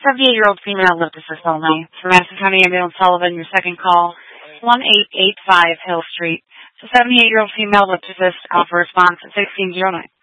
78-year-old female lip assist only. For Madison County Ambulance Sullivan, your second call, 1885 Hill Street. So 78-year-old female lip assist, call for response at 1609.